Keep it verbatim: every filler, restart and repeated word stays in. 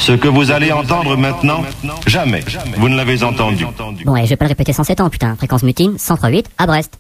Ce que vous allez entendre maintenant, jamais vous ne l'avez entendu. Bon, et je vais pas le répéter cent sept ans, putain. Fréquence mutine, cent trois huit, à Brest.